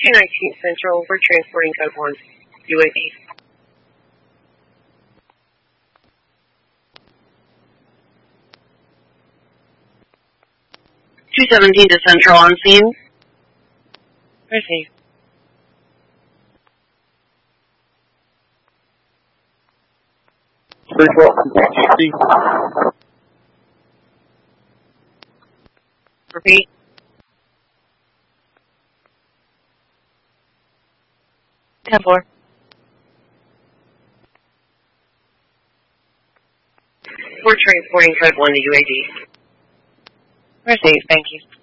219 Central, we're transporting code 1, UAV. 217 to Central on scene. Receive. Repeat. Ten 4. We're transporting code 1 to UAD. Receive, thank you.